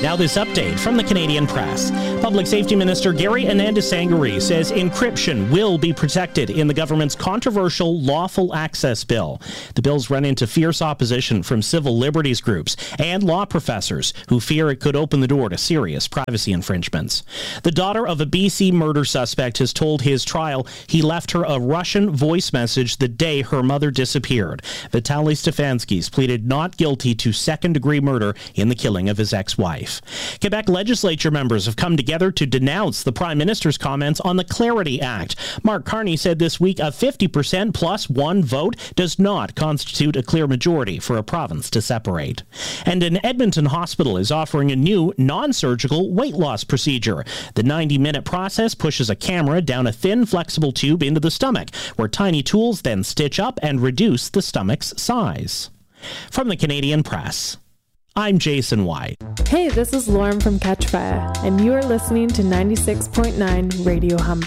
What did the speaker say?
Now this update from the Canadian Press. Public Safety Minister Gary Anandasangari says encryption will be protected in the government's controversial Lawful Access Bill. The bill's run into fierce opposition from civil liberties groups and law professors who fear it could open the door to serious privacy infringements. The daughter of a BC murder suspect has told his trial he left her a Russian voice message the day her mother disappeared. Vitaly Stefanskis pleaded not guilty to second-degree murder in the killing of his ex-wife. Quebec legislature members have come together to denounce the Prime Minister's comments on the Clarity Act. Mark Carney said this week a 50% plus one vote does not constitute a clear majority for a province to separate. And an Edmonton hospital is offering a new non-surgical weight loss procedure. The 90-minute process pushes a camera down a thin, flexible tube into the stomach, where tiny tools then stitch up and reduce the stomach's size. From the Canadian Press, I'm Jason White. Hey, this is Lauren from Catchfire, and you are listening to 96.9 Radio Humber.